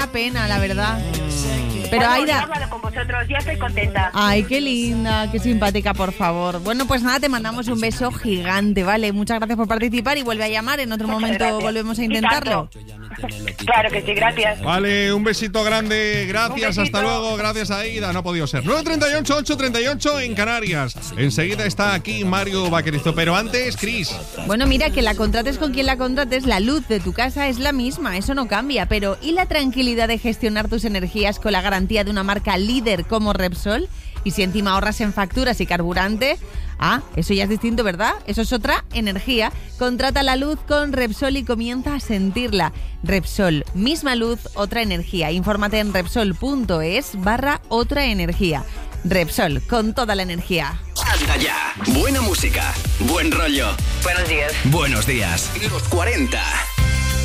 Una pena, la verdad. Pero Bueno, Aida... he hablado con vosotros, ya estoy contenta. Ay, qué linda, qué simpática, por favor. Bueno, pues nada, te mandamos un beso gigante, ¿vale? Muchas gracias por participar y vuelve a llamar. En otro momento gracias. volvemos a Y intentarlo. Claro que sí, gracias. Vale, un besito grande, gracias, Un hasta besito. luego, gracias Aida, no ha podido ser. 9:38, 8:38 en Canarias. Enseguida está aquí Mario Vaquerizo, pero antes, Cris. Bueno, mira, que la contrates con quien la contrates, la luz de tu casa es la misma, eso no cambia. Pero ¿y la tranquilidad de gestionar tus energías con la garantía de una marca líder como Repsol? Y si encima ahorras en facturas y carburante, eso ya es distinto, ¿verdad? Eso es otra energía. Contrata la luz con Repsol y comienza a sentirla. Repsol, misma luz, otra energía. Infórmate en Repsol.es/otra energía. Repsol, con toda la energía. Anda ya. Buena música, buen rollo. Buenos días. Buenos días. Los 40.